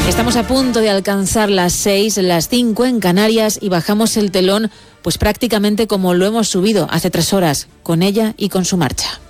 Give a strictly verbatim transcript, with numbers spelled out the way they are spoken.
Estamos a punto de alcanzar las seis, las cinco en Canarias y bajamos el telón pues prácticamente como lo hemos subido hace tres horas, con ella y con su marcha.